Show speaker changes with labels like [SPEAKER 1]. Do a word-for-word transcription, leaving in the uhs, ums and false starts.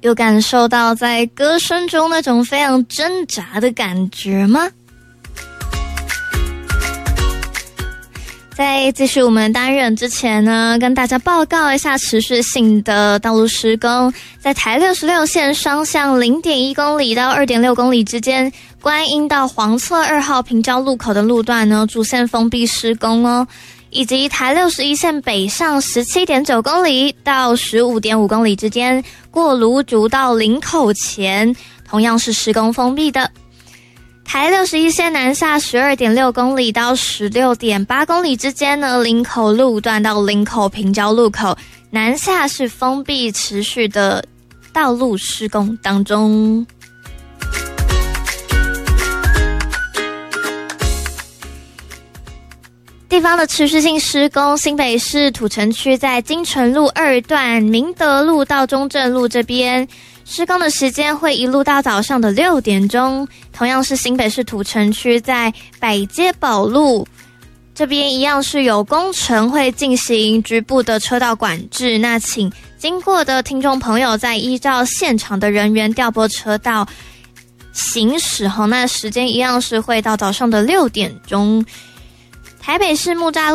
[SPEAKER 1] 有感受到在歌声中那种非常挣扎的感觉吗？在继续我们单元之前呢，跟大家报告一下持续性的道路施工。在台六十六线双向 零点一公里到 二点六公里之间，观音到黄侧二号平交路口的路段呢，主线封闭施工哦。以及台六十一线北上 十七点九公里到 十五点五公里之间，过芦竹到林口前同样是施工封闭的。台六十一线南下 十二点六公里到 十六点八公里之间呢，林口路段到林口平交路口南下是封闭持续的道路施工当中。地方的持续性施工，新北市土城区在金城路二段明德路到中正路这边施工的时间会一路到早上的六点钟，同样是新北市土城区在百街宝路这边一样是有工程会进行局部的车道管制，那请经过的听众朋友再依照现场的人员调拨车道行驶，那时间一样是会到早上的六点钟。台北市木栅